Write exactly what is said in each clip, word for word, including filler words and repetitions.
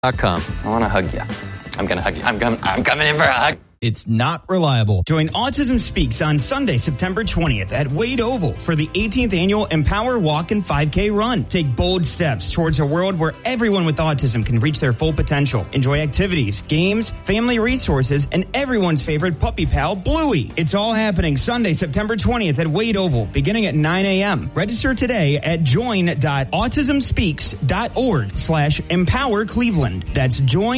Dot com. I want to hug you. I'm going to hug you. I'm, com- I'm coming in for a hug. It's not reliable. Join Autism Speaks on Sunday, September twentieth at Wade Oval for the eighteenth annual Empower Walk and five K Run. Take bold steps towards a world where everyone with autism can reach their full potential. Enjoy activities, games, family resources, and everyone's favorite puppy pal, Bluey. It's all happening Sunday, September twentieth at Wade Oval, beginning at nine a.m. Register today at join.autismspeaks.org slash empower Cleveland. That's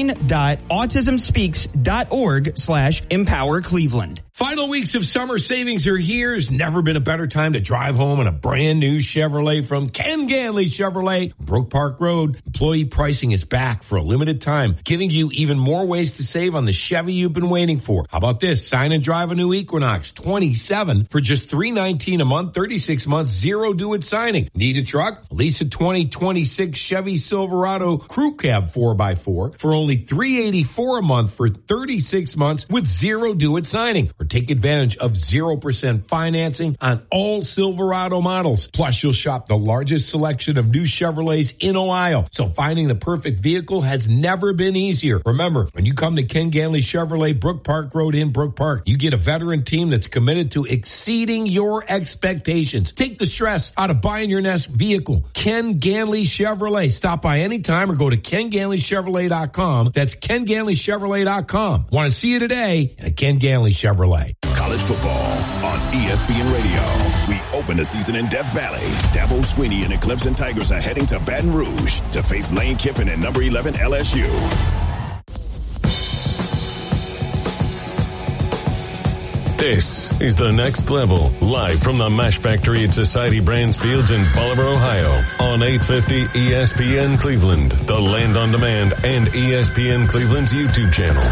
join.autismspeaks.org slash Empower Cleveland. Final weeks of summer savings are here. There's never been a better time to drive home in a brand new Chevrolet from Ken Ganley Chevrolet, Brook Park Road. Employee pricing is back for a limited time, giving you even more ways to save on the Chevy you've been waiting for. How about this? Sign and drive a new Equinox twenty-seven for just three hundred nineteen dollars a month, thirty-six months, zero due at signing. Need a truck? Lease a twenty twenty-six Chevy Silverado Crew Cab four by four for only three hundred eighty-four dollars a month for thirty-six months with zero due at signing. Or take advantage of zero percent financing on all Silverado models. Plus, you'll shop the largest selection of new Chevrolets in Ohio. So finding the perfect vehicle has never been easier. Remember, when you come to Ken Ganley Chevrolet, Brook Park Road in Brook Park, you get a veteran team that's committed to exceeding your expectations. Take the stress out of buying your next vehicle. Ken Ganley Chevrolet. Stop by anytime or go to ken ganley chevrolet dot com. That's ken ganley chevrolet dot com. Want to see you today at Ken Ganley Chevrolet. College football on E S P N Radio. We open the season in Death Valley. Dabo Swinney and the Clemson Tigers are heading to Baton Rouge to face Lane Kiffin and number eleven L S U. This is The Next Level, live from the Mash Factory at Society Brands Fields in Bolivar, Ohio, on eight fifty E S P N Cleveland, the Land on Demand, and E S P N Cleveland's YouTube channel.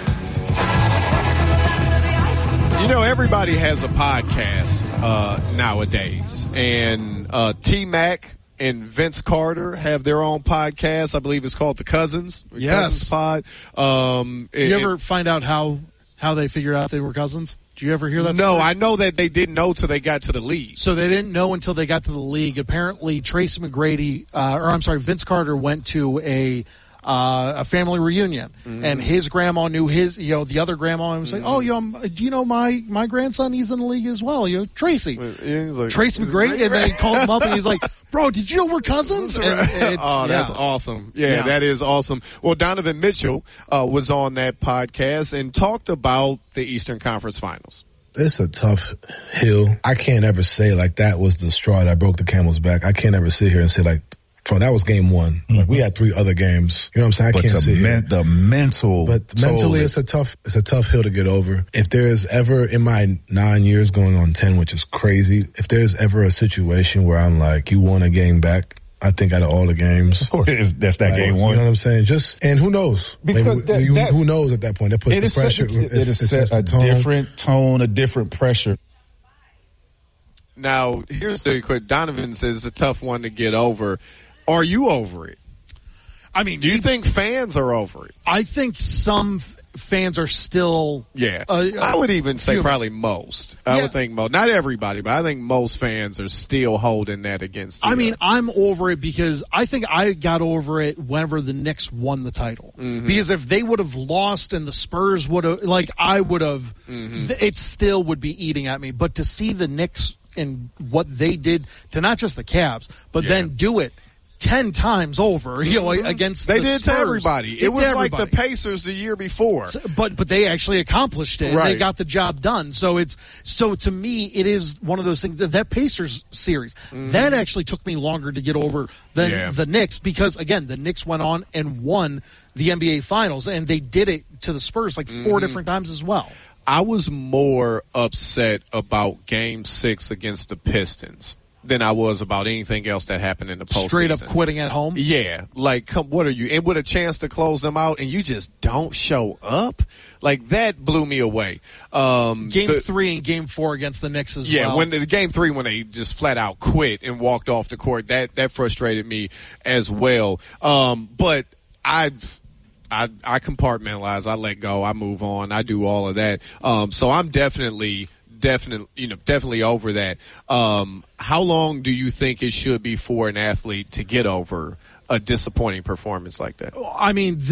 You know, everybody has a podcast uh, nowadays, and uh, T-Mac and Vince Carter have their own podcast. I believe it's called The Cousins. Yes. Cousins Pod. Um, Did you it, ever find out how how they figured out they were cousins? Did you ever hear that? No, story? I know that they didn't know till they got to the league. So they didn't know until they got to the league. Apparently, Tracy McGrady, uh, or I'm sorry, Vince Carter went to a Uh, a family reunion, mm-hmm. and his grandma knew his, you know, the other grandma, and was mm-hmm. like, "Oh, you know, do you know my my grandson? He's in the league as well. You know, Tracy, yeah, like, Tracy McGrady." And then he called him up, and he's like, "Bro, did you know we're cousins?" And it's, oh, that's yeah. awesome! Yeah, yeah, that is awesome. Well, Donovan Mitchell uh, was on that podcast and talked about the Eastern Conference Finals. It's a tough hill. I can't ever say like that was the straw that broke the camel's back. I can't ever sit here and say like, from that was game one. Mm-hmm. Like we had three other games. You know what I'm saying? I but can't sit men- here. The mental, but mentally, it's a tough, it's a tough hill to get over. If there's ever in my nine years going on ten, which is crazy, if there's ever a situation where I'm like, you won a game back, I think out of all the games, that's that like, game one. You know what I'm saying? Just and who knows? Because that, you, that, who knows at that point? That puts the pressure. Set, it, it, it is set a tone. different tone, a different pressure. Now, here's the quick. Donovan says it's a tough one to get over. Are you over it? I mean, do you think fans are over it? I think some f- fans are still. Yeah, uh, I would even say human. probably most. I yeah. would think most. Not everybody, but I think most fans are still holding that against. The I mean, other. I'm over it because I think I got over it whenever the Knicks won the title. Mm-hmm. Because if they would have lost and the Spurs would have, like, I would have, mm-hmm. th- it still would be eating at me. But to see the Knicks and what they did to not just the Cavs, but yeah. then do it ten times over, you know, against they the did Spurs. to everybody. It, it was like everybody. the Pacers the year before, but but they actually accomplished it. Right. They got the job done. So it's so to me, it is one of those things that, that Pacers series mm-hmm. that actually took me longer to get over than yeah. the Knicks because again, the Knicks went on and won the N B A Finals, and they did it to the Spurs like four mm-hmm. different times as well. I was more upset about Game Six against the Pistons than I was about anything else that happened in the postseason. Straight up quitting at home? Yeah. Like, come, what are you? And with a chance to close them out, and you just don't show up? Like, that blew me away. Um, game the, three and game four against the Knicks as yeah, well. Yeah, when the game three, when they just flat out quit and walked off the court, that, that frustrated me as well. Um, but I, I, I compartmentalize, I let go, I move on, I do all of that. Um, so I'm definitely, definitely, you know, definitely over that. Um, how long do you think it should be for an athlete to get over a disappointing performance like that? I mean,